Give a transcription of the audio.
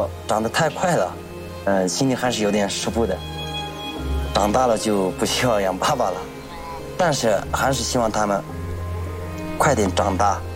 小长得太快了，心里还是有点舍不得。长大了就不需要养爸爸了，但是还是希望他们快点长大。